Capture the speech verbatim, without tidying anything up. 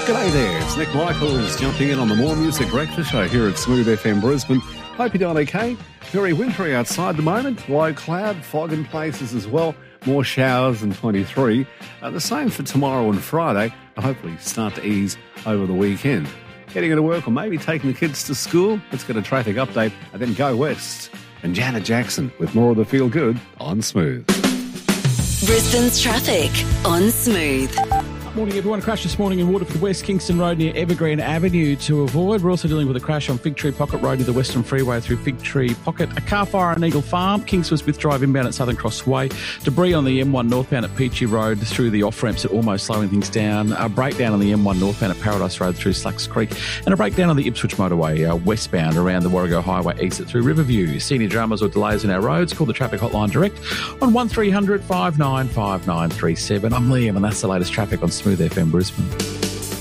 G'day there, it's Nick Michaels jumping in on the More Music Breakfast Show here at Smooth F M Brisbane. Hope you're doing okay. Very wintry outside at the moment, low cloud, fog in places as well, more showers than twenty-three. Uh, the same for tomorrow and Friday, and hopefully start to ease over the weekend. Heading into work or maybe taking the kids to school, let's get a traffic update and then go west. And Janet Jackson with more of the Feel Good on Smooth. Brisbane's traffic on Smooth. Morning, everyone. A crash this morning in Waterford West, Kingston Road near Evergreen Avenue to avoid. We're also dealing with a crash on Fig Tree Pocket Road near the Western Freeway through Fig Tree Pocket. A car fire on Eagle Farm, Kingston Smith Drive inbound at Southern Cross Way. Debris on the M one northbound at Peachy Road through the off-ramps at almost slowing things down. A breakdown on the M one northbound at Paradise Road through Slacks Creek. And a breakdown on the Ipswich Motorway uh, westbound around the Warrego Highway exit through Riverview. Senior dramas or delays in our roads, call the traffic hotline direct on one three hundred five nine five nine three seven. I'm Liam and that's the latest traffic on Smooth F M Brisbane.